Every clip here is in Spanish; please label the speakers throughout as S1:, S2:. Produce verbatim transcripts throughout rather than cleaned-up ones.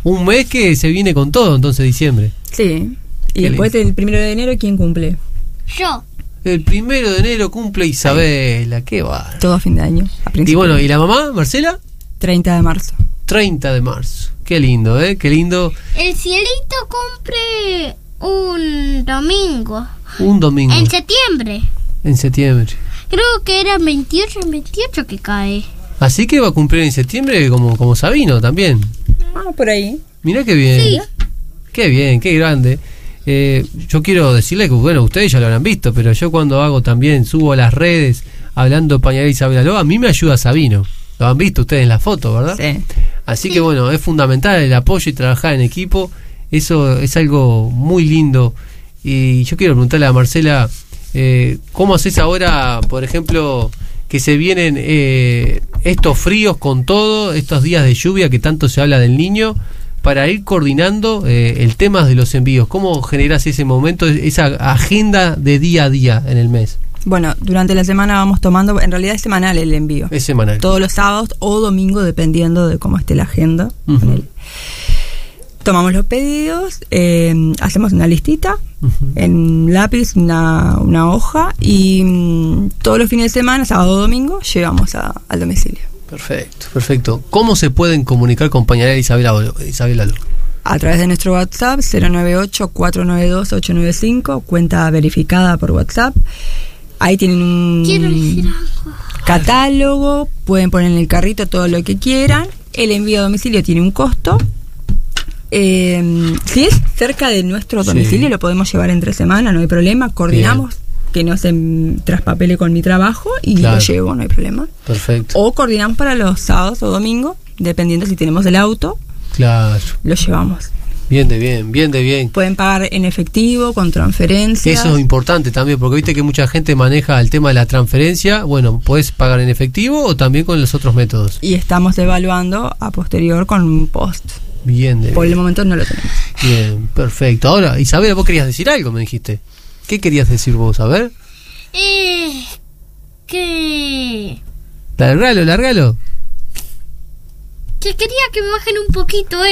S1: Un mes que se viene con todo, entonces, diciembre.
S2: Sí. Y
S1: Qué
S2: después
S1: lindo.
S2: del primero de enero, ¿quién cumple?
S3: Yo.
S1: El primero de enero cumple Isabela, qué va.
S2: Todo fin de año. A
S1: Y
S2: principio.
S1: bueno, ¿y la mamá, Marcela?
S2: treinta de marzo.
S1: treinta de marzo. Qué lindo, ¿eh? Qué lindo.
S3: El cielito cumple un domingo.
S1: Un domingo.
S3: En septiembre.
S1: En septiembre.
S3: Creo que era veintiocho, veintiocho que cae.
S1: Así que va a cumplir en septiembre como, como Sabino también.
S2: Ah, por ahí.
S1: Mirá qué bien.
S3: Sí.
S1: Qué bien, qué grande. Eh, yo quiero decirle que, bueno, ustedes ya lo habrán visto, pero yo cuando hago también, subo a las redes hablando de Pañalera Isabela Lob, a mí me ayuda Sabino. Lo han visto ustedes en la foto, ¿verdad?
S2: Sí.
S1: Así que bueno, es fundamental el apoyo y trabajar en equipo. Eso es algo muy lindo. Y yo quiero preguntarle a Marcela, eh, ¿cómo haces ahora, por ejemplo, que se vienen eh, estos fríos con todo, estos días de lluvia que tanto se habla del Niño, para ir coordinando eh, el tema de los envíos? ¿Cómo generás ese momento, esa agenda de día a día en el mes?
S2: Bueno, durante la semana vamos tomando, en realidad es semanal el envío.
S1: Es semanal.
S2: Todos los sábados o domingo, dependiendo de cómo esté la agenda.
S1: Uh-huh.
S2: Con él. Tomamos los pedidos, eh, hacemos una listita,
S1: Uh-huh.
S2: en un lápiz, una, una hoja, y mm, todos los fines de semana, sábado o domingo, llevamos a, al domicilio.
S1: Perfecto, perfecto. ¿Cómo se pueden comunicar con Pañalera Isabela, Isabela Lob?
S2: A través de nuestro WhatsApp, cero nueve ocho, cuatro nueve dos, ocho nueve cinco, cuenta verificada por WhatsApp. Ahí tienen un
S3: Quiero decir algo.
S2: catálogo, pueden poner en el carrito todo lo que quieran. El envío a domicilio tiene un costo. Eh, si es cerca de nuestro domicilio,
S1: Sí.
S2: lo podemos llevar entre semana, no hay problema. Coordinamos que no se mm, traspapele con mi trabajo y
S1: Claro.
S2: lo llevo, no hay problema.
S1: Perfecto.
S2: O coordinamos para los sábados o domingos, dependiendo si tenemos el auto,
S1: Claro.
S2: lo llevamos.
S1: Bien de bien, bien de bien.
S2: Pueden pagar en efectivo, con transferencias.
S1: Eso es importante también, porque viste que mucha gente maneja el tema de la transferencia. Bueno, puedes pagar en efectivo o también con los otros métodos.
S2: Y estamos evaluando a posterior con un post.
S1: Bien de
S2: Por el
S1: bien.
S2: momento no lo tenemos.
S1: Bien, perfecto. Ahora, Isabela, vos querías decir algo, me dijiste. ¿Qué querías decir vos? A ver.
S3: Eh, que...
S1: Largalo, largalo.
S3: Que quería que me bajen un poquito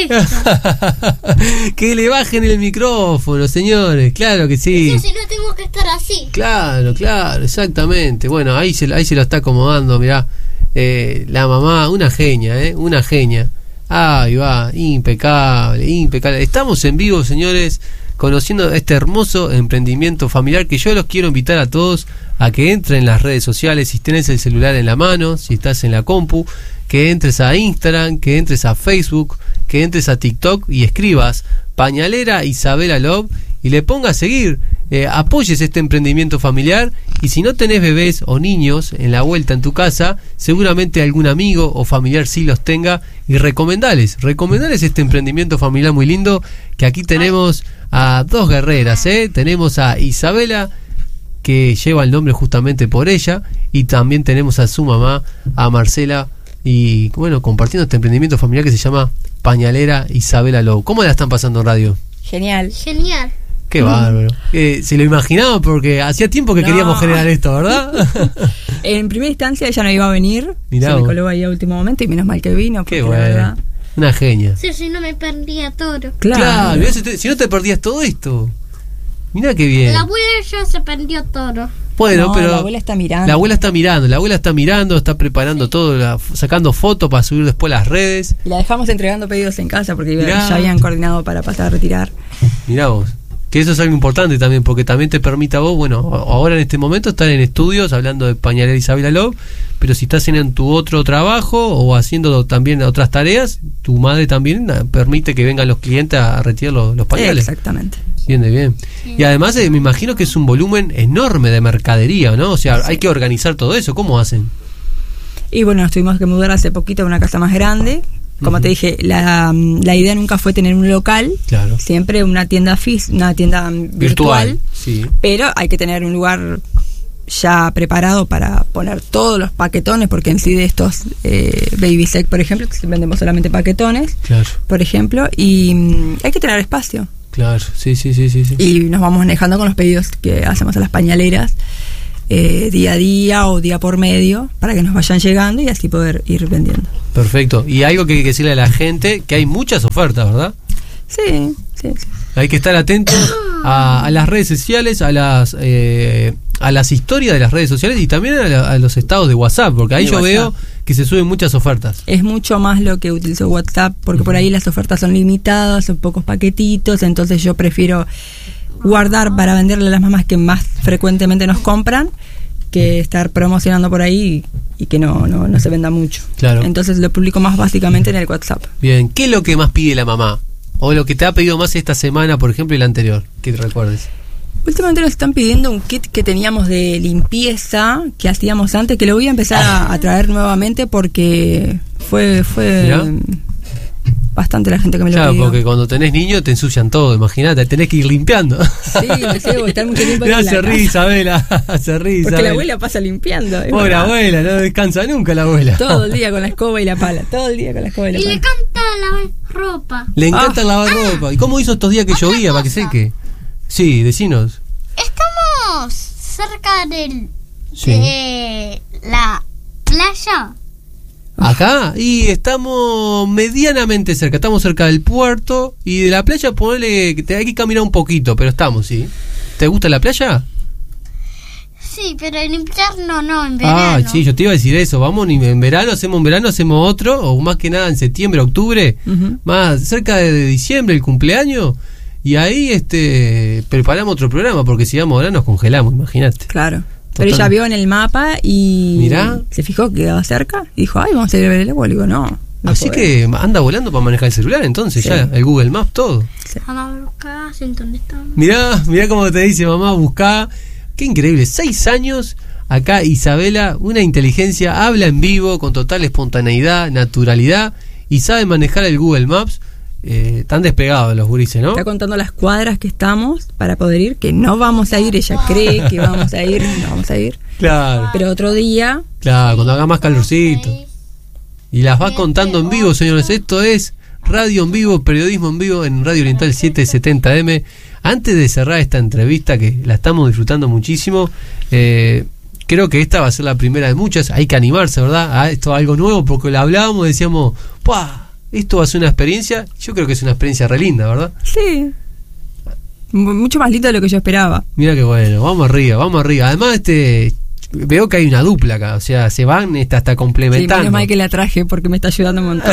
S3: esto.
S1: Que le bajen el micrófono, señores. Claro que sí.
S3: Si no tengo que estar así.
S1: Claro, claro, exactamente. Bueno, ahí se, ahí se lo está acomodando, mirá. Eh, la mamá, una genia, ¿eh? Una genia. Ahí va, impecable, impecable. Estamos en vivo, señores, conociendo este hermoso emprendimiento familiar que yo los quiero invitar a todos a que entren en las redes sociales. Si tenés el celular en la mano, si estás en la compu, que entres a Instagram, que entres a Facebook, que entres a TikTok y escribas Pañalera Isabela Lob y le pongas a seguir, eh, apoyes este emprendimiento familiar. Y si no tenés bebés o niños en la vuelta en tu casa, seguramente algún amigo o familiar sí los tenga, y recomendales, recomendales este emprendimiento familiar muy lindo, que aquí tenemos a dos guerreras, ¿eh? Tenemos a Isabela, que lleva el nombre justamente por ella, y también tenemos a su mamá, a Marcela, y bueno, compartiendo este emprendimiento familiar que se llama Pañalera Isabela Lob. ¿Cómo la están pasando en radio?
S2: Genial.
S3: Genial.
S1: Qué bárbaro. Eh, se lo imaginaba porque hacía tiempo que
S2: No.
S1: queríamos generar esto, ¿verdad?
S2: En primera instancia ella no iba a venir.
S1: Mirá
S2: se me
S1: vos.
S2: coló ahí a último momento y menos mal que vino.
S1: Qué
S2: porque la
S1: bueno.
S2: verdad-
S1: Una genia.
S3: Sí, si no me perdía todo.
S2: Claro.
S1: Claro, mirá si, te- si no te perdías todo esto. Mirá qué bien.
S3: La abuela ya se perdió todo.
S1: Bueno,
S2: No,
S1: pero
S2: la abuela está mirando.
S1: la abuela está mirando, la abuela está mirando, está preparando todo, la- sacando fotos para subir después a las redes.
S2: Y la dejamos entregando pedidos en casa porque
S1: Mirá.
S2: ya habían coordinado para pasar a retirar.
S1: Mirá vos. Que eso es algo importante también, porque también te permite a vos, bueno, a- ahora en este momento estar en estudios hablando de Pañalera Isabela Lob, pero si estás en, en tu otro trabajo o haciendo también otras tareas, tu madre también eh, permite que vengan los clientes a retirar los, los pañales.
S2: Exactamente.
S1: Bien de bien. Y además eh, me imagino que es un volumen enorme de mercadería, ¿no? O sea,
S2: Sí.
S1: hay que organizar todo eso. ¿Cómo hacen?
S2: Y bueno, nos tuvimos que mudar hace poquito a una casa más grande. Como
S1: Ujú.
S2: te dije, la, la idea nunca fue tener un local,
S1: Claro.
S2: siempre una tienda fis, una tienda virtual,
S1: Virtual. Sí.
S2: pero hay que tener un lugar ya preparado para poner todos los paquetones, porque en sí de estos eh, Baby Sec, por ejemplo, que vendemos solamente paquetones,
S1: Claro.
S2: por ejemplo, y mm, hay que tener espacio.
S1: Claro. Sí, sí, sí, sí. sí.
S2: Y nos vamos manejando con los pedidos que hacemos a las pañaleras. eh, día a día o día por medio para que nos vayan llegando y así poder ir vendiendo.
S1: Perfecto. Y algo que hay que decirle a la gente, que hay muchas ofertas, ¿verdad?
S2: Sí, sí, sí.
S1: Hay que estar atentos a, a las redes sociales, a las eh, a las historias de las redes sociales y también a, la, a los estados de WhatsApp, porque ahí
S2: De
S1: yo
S2: WhatsApp.
S1: veo que se suben muchas ofertas.
S2: Es mucho más lo que utilizo WhatsApp, porque
S1: Uh-huh.
S2: por ahí las ofertas son limitadas, son pocos paquetitos, entonces yo prefiero guardar para venderle a las mamás que más frecuentemente nos compran que estar promocionando por ahí y, y que no, no, no se venda mucho.
S1: Claro.
S2: Entonces lo publico más básicamente en el WhatsApp.
S1: Bien, ¿qué es lo que más pide la mamá? O lo que te ha pedido más esta semana, por ejemplo, y la anterior, que te recuerdes.
S2: Últimamente nos están pidiendo un kit que teníamos de limpieza que hacíamos antes, que lo voy a empezar a, a traer nuevamente porque fue fue
S1: Mirá.
S2: bastante la gente que me lo
S1: Claro,
S2: pidió.
S1: porque cuando tenés niños te ensucian todo, imagínate, tenés que ir limpiando.
S2: Sí, no sé, voy a estar mucho tiempo
S1: Mirá,
S2: en la
S1: se
S2: casa.
S1: ríe Isabela, se ríe
S2: Porque
S1: Isabela.
S2: la abuela pasa limpiando. es
S1: Pobre
S2: verdad.
S1: abuela, no descansa nunca la abuela.
S2: Todo el día con la escoba y la pala. Todo el día con la escoba y la
S3: Y le
S2: pala.
S3: canta lavar ropa.
S1: Le encanta
S2: Ah.
S1: lavar ropa. ¿Y cómo hizo estos días que
S3: Otra
S1: llovía para que
S3: cosa.
S1: seque? Sí, decinos.
S3: Estamos cerca del
S1: Sí.
S3: de la playa.
S1: Acá, y estamos medianamente cerca, estamos cerca del puerto y de la playa, ponele que te hay que caminar un poquito, pero estamos, ¿sí? ¿Te gusta la playa?
S3: Sí, pero en invierno no, en
S1: Ah,
S3: verano.
S1: sí, yo te iba a decir eso, vamos ni en verano, hacemos en verano, hacemos otro, o más que nada en septiembre, octubre,
S2: Ujú.
S1: más cerca de, de diciembre, el cumpleaños, y ahí este preparamos otro programa, porque si vamos ahora nos congelamos, imagínate.
S2: Claro. Pero
S1: Total.
S2: ella vio en el mapa y
S1: Mirá.
S2: se fijó que quedaba cerca y dijo, ay, vamos a ir a ver el agua. Le digo, no. no
S1: Así
S2: podés.
S1: que anda volando para manejar el celular, entonces
S2: Sí.
S1: ya, el Google Maps, todo.
S3: Vamos a buscar en dónde estamos.
S1: Mirá, mirá cómo te dice mamá, buscá. Qué increíble, seis años, acá Isabela, una inteligencia, habla en vivo con total espontaneidad, naturalidad y sabe manejar el Google Maps. Eh, tan despegados los gurises, ¿no?
S2: Está contando las cuadras que estamos para poder ir, que no vamos a ir. Ella cree que vamos a ir, no vamos a ir.
S1: Claro,
S2: Pero otro día,
S1: claro, cuando haga más calorcito. Y las va contando en vivo, señores. Esto es radio en vivo, periodismo en vivo en Radio Oriental setecientos setenta eme. Antes de cerrar esta entrevista, que la estamos disfrutando muchísimo, eh, creo que esta va a ser la primera de muchas. Hay que animarse, ¿verdad? A esto, algo nuevo, porque lo hablábamos, decíamos, ¡pua! Esto va a ser una experiencia. Yo creo que es una experiencia re linda, ¿verdad?
S2: sí, mu- mucho más lindo de lo que yo esperaba.
S1: Mira qué bueno, vamos arriba, vamos arriba. Además, este veo que hay una dupla acá, o sea, se van este, hasta
S2: Sí,
S1: complementando.
S2: menos mal que la traje porque me está ayudando un montón.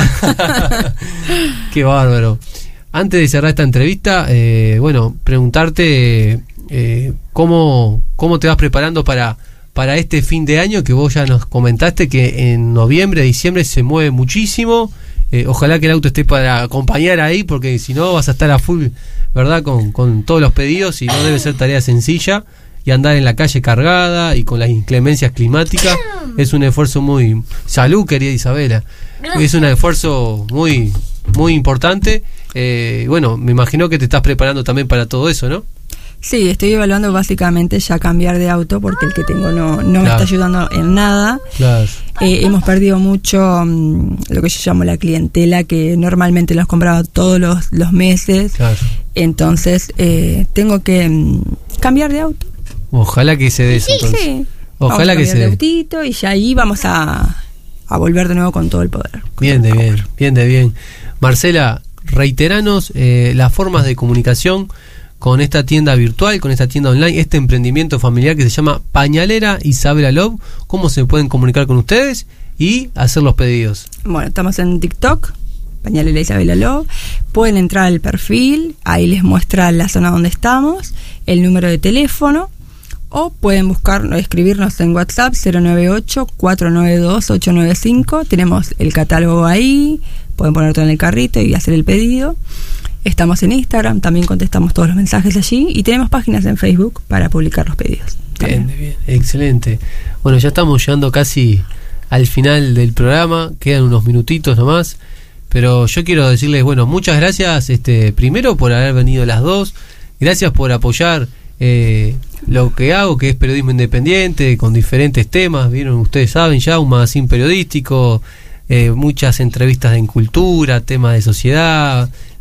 S1: Qué bárbaro. Antes de cerrar esta entrevista, eh, bueno, preguntarte eh, cómo, cómo te vas preparando para, para este fin de año, que vos ya nos comentaste que en noviembre, diciembre se mueve muchísimo. Eh, ojalá que el auto esté para acompañar ahí, porque si no vas a estar a full, ¿verdad? Con, con todos los pedidos y no debe ser tarea sencilla. Y andar en la calle cargada y con las inclemencias climáticas es un esfuerzo muy... Salud, querida Isabela. Es un esfuerzo muy muy importante. Eh, bueno, me imagino que te estás preparando también para todo eso, ¿no?
S2: Sí, estoy evaluando básicamente ya cambiar de auto porque el que tengo no, no me
S1: Claro.
S2: está ayudando en nada.
S1: Claro.
S2: Eh, hemos perdido mucho mm, lo que yo llamo la clientela, que normalmente los compraba todos los, los meses.
S1: Claro.
S2: Entonces eh, tengo que mm, cambiar de auto.
S1: Ojalá que se dé eso, entonces.
S2: Sí.
S1: Ojalá
S2: Vamos
S1: que
S2: a cambiar
S1: se
S2: de
S1: dé.
S2: autito y ya ahí vamos a, a volver de nuevo con todo el poder.
S1: Bien de bien, bien de bien. Marcela, reiteranos eh, las formas de comunicación con esta tienda virtual, con esta tienda online, este emprendimiento familiar que se llama Pañalera Isabela Love. ¿Cómo se pueden comunicar con ustedes y hacer los pedidos?
S2: Bueno, estamos en TikTok, Pañalera Isabela Love. Pueden entrar al perfil, ahí les muestra la zona donde estamos, el número de teléfono, o pueden buscar, escribirnos en WhatsApp cero nueve ocho, cuatro nueve dos, ocho nueve cinco. Tenemos el catálogo ahí, pueden poner todo en el carrito y hacer el pedido. Estamos en Instagram, también contestamos todos los mensajes allí, y tenemos páginas en Facebook para publicar los pedidos.
S1: Bien, bien, excelente. Bueno, ya estamos llegando casi al final del programa, quedan unos minutitos nomás, pero yo quiero decirles, bueno, muchas gracias, este, primero por haber venido las dos, gracias por apoyar eh, lo que hago, que es periodismo independiente, con diferentes temas, vieron, ustedes saben ya, un magazine periodístico, eh, muchas entrevistas en cultura, temas de sociedad,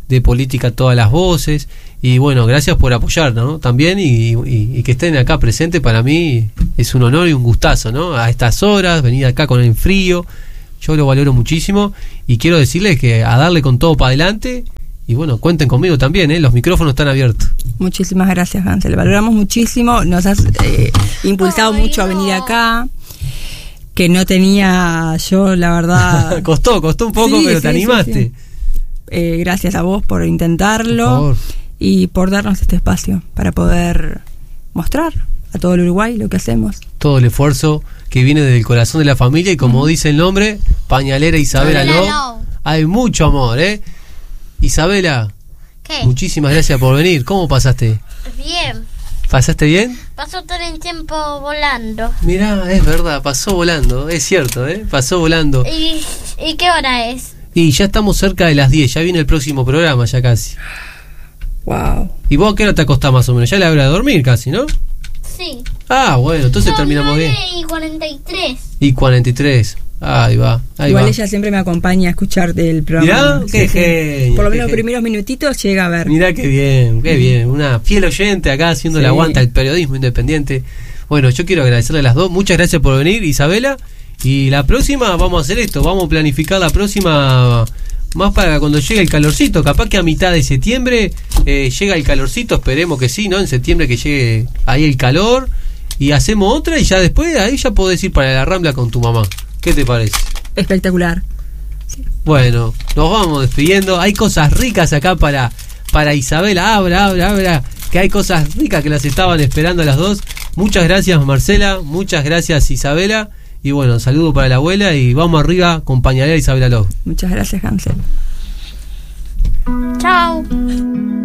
S1: de Política Todas las Voces. Y bueno, gracias por apoyarnos, ¿no? También, y, y, y que estén acá presentes, para mí es un honor y un gustazo, ¿no? A estas horas, venir acá con el frío, yo lo valoro muchísimo y quiero decirles que a darle con todo para adelante. Y bueno, cuenten conmigo también, ¿eh? Los micrófonos están abiertos.
S2: Muchísimas gracias, Hansel. Valoramos muchísimo. Nos has eh, impulsado
S3: Ay,
S2: mucho
S3: no.
S2: a venir acá. Que no tenía yo, la verdad.
S1: costó, costó un poco,
S2: Sí,
S1: pero
S2: sí,
S1: te
S2: sí,
S1: animaste.
S2: sí. Eh, gracias a vos por intentarlo.
S1: Por favor.
S2: Y por darnos este espacio para poder mostrar a todo el Uruguay lo que hacemos.
S1: Todo el esfuerzo que viene del corazón de la familia. Y como dice el nombre, Pañalera Isabela
S3: Isabela
S1: Love.
S3: Love.
S1: Hay mucho amor, ¿eh? Isabela,
S3: ¿Qué?
S1: muchísimas gracias por venir. ¿Cómo pasaste?
S3: Bien.
S1: ¿Pasaste bien?
S3: Pasó todo el tiempo volando.
S1: Mirá, es verdad, pasó volando, es cierto, ¿eh? Pasó volando.
S3: ¿Y, ¿y qué hora es?
S1: Y ya estamos cerca de las diez, ya viene el próximo programa, ya casi.
S2: Wow.
S1: ¿Y vos a qué hora te acostás más o menos? Ya la hora de dormir casi, ¿no?
S3: Sí.
S1: Ah, bueno, entonces
S3: Son
S1: terminamos bien.
S3: nueve y cuarenta y tres.
S1: Y cuarenta y tres, ahí va, ahí
S2: Igual
S1: va.
S2: ella siempre me acompaña a escucharte el programa.
S1: Mirá, qué genio,
S2: Por lo
S1: qué
S2: menos los
S1: genio.
S2: primeros minutitos llega a ver.
S1: Mirá qué bien, qué bien. Una fiel oyente acá haciendo
S2: Sí.
S1: la aguanta al periodismo independiente. Bueno, yo quiero agradecerle a las dos. Muchas gracias por venir, Isabela. Y la próxima vamos a hacer esto. Vamos a planificar la próxima más para cuando llegue el calorcito. Capaz que a mitad de septiembre eh, llega el calorcito. Esperemos que sí, ¿no? En septiembre que llegue ahí el calor. Y hacemos otra y ya después ahí ya podés ir para la Rambla con tu mamá. ¿Qué te parece?
S2: Espectacular.
S1: Bueno, nos vamos despidiendo. Hay cosas ricas acá para, para Isabela. Abra, abra, abra. Que hay cosas ricas que las estaban esperando las dos. Muchas gracias, Marcela. Muchas gracias, Isabela. Y bueno, saludo para la abuela. Y vamos arriba con Pañalera Isabela Love.
S2: Muchas gracias, Hansel.
S3: Chao.